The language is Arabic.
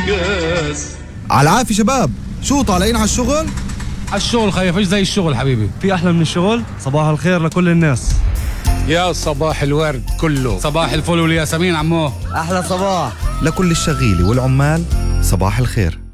الكاس. على العافية شباب، شو طالعين على الشغل؟ على الشغل خيف، ايش زي الشغل حبيبي؟ في أحلى من الشغل؟ صباح الخير لكل الناس. يا صباح الورد كله، صباح الفل والياسمين عمو. أحلى صباح لكل الشغيلة والعمال صباح الخير.